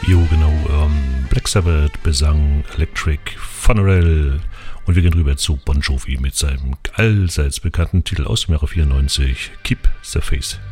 Jo, genau. Black Sabbath, Besang, Electric, Funeral. Und wir gehen rüber zu Bon Jovi mit seinem allseits bekannten Titel aus dem Jahre 94, Keep the Faith.